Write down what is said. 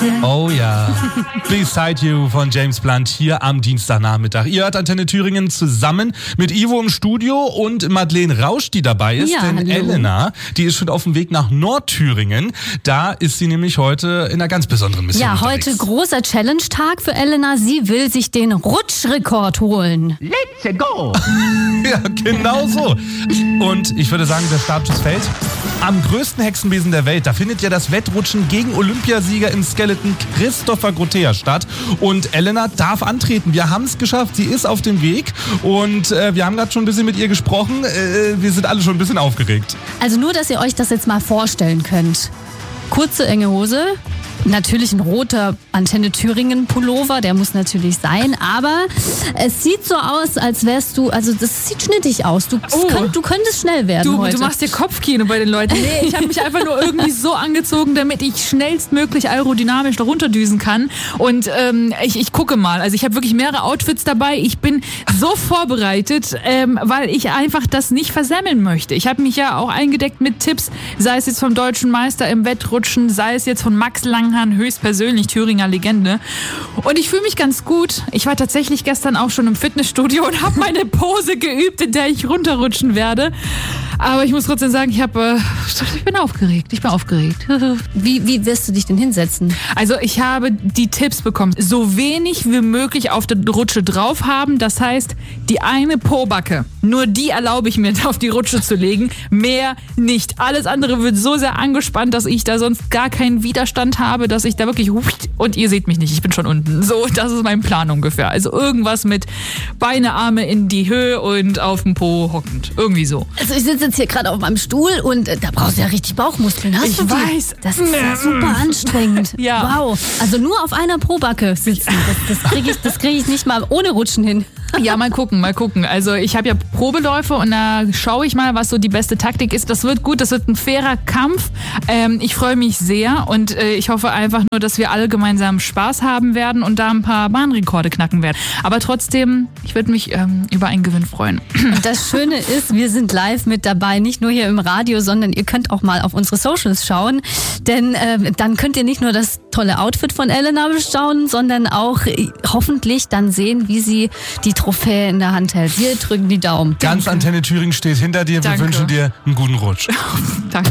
Oh ja. Beside You von James Blunt hier am Dienstagnachmittag. Ihr hört Antenne Thüringen zusammen mit Ivo im Studio und Madeleine Rausch, die dabei ist. Ja, denn hallo. Elena, die ist schon auf dem Weg nach Nordthüringen. Da ist sie nämlich heute in einer ganz besonderen Mission unterwegs. Heute großer Challenge-Tag für Elena. Sie will sich den Rutschrekord holen. Let's go! Ja, genau so. Und ich würde sagen, der Startschuss fällt. Am größten Hexenbesen der Welt, da findet ja das Wettrutschen gegen Olympiasieger im Skeleton Christopher Grotea statt. Und Elena darf antreten. Wir haben es geschafft. Sie ist auf dem Weg. Und wir haben gerade schon ein bisschen mit ihr gesprochen. Wir sind alle schon ein bisschen aufgeregt. Also nur, dass ihr euch das jetzt mal vorstellen könnt. Kurze, enge Hose. Natürlich ein roter Antenne Thüringen Pullover, der muss natürlich sein, aber es sieht so aus, als wärst du, also das sieht schnittig aus. Du könntest schnell werden heute. Du machst dir Kopfkino bei den Leuten. Nee, ich habe mich einfach nur irgendwie so angezogen, damit ich schnellstmöglich aerodynamisch da runterdüsen kann. Und ich gucke mal. Also ich habe wirklich mehrere Outfits dabei. Ich bin so vorbereitet, weil ich einfach das nicht versemmeln möchte. Ich habe mich ja auch eingedeckt mit Tipps, sei es jetzt vom deutschen Meister im Wettrutschen, sei es jetzt von Max Langhahn, höchstpersönlich Thüringer Legende. Und ich fühle mich ganz gut. Ich war tatsächlich gestern auch schon im Fitnessstudio und habe meine Pose geübt, in der ich runterrutschen werde. Aber ich muss trotzdem sagen, ich bin aufgeregt. Wie wirst du dich denn hinsetzen? Also ich habe die Tipps bekommen, so wenig wie möglich auf der Rutsche drauf haben. Das heißt, die eine Pobacke, nur die erlaube ich mir auf die Rutsche zu legen. Mehr nicht. Alles andere wird so sehr angespannt, dass ich da sonst gar keinen Widerstand habe, dass ich da wirklich... Und ihr seht mich nicht, ich bin schon unten. So, das ist mein Plan ungefähr. Also irgendwas mit Beine, Arme in die Höhe und auf dem Po hockend. Irgendwie so. Also ich sitze jetzt hier gerade auf meinem Stuhl und da brauchst du ja richtig Bauchmuskeln. Hast du die? weiß. Das ist ja super anstrengend. Ja. Wow. Also nur auf einer Probacke sitzen. Das krieg ich nicht mal ohne Rutschen hin. Ja, mal gucken. Also ich habe ja Probeläufe und da schaue ich mal, was so die beste Taktik ist. Das wird gut, das wird ein fairer Kampf. Ich freue mich sehr und ich hoffe einfach nur, dass wir alle gemeinsam Spaß haben werden und da ein paar Bahnrekorde knacken werden. Aber trotzdem, ich würde mich über einen Gewinn freuen. Und das Schöne ist, wir sind live mit dabei, nicht nur hier im Radio, sondern ihr könnt auch mal auf unsere Socials schauen, denn dann könnt ihr nicht nur das tolle Outfit von Elena bestaunen, sondern auch hoffentlich dann sehen, wie sie die Trophäe in der Hand hält. Wir drücken die Daumen. Ganz Antenne Thüringen steht hinter dir. Danke. Wir wünschen dir einen guten Rutsch. Danke.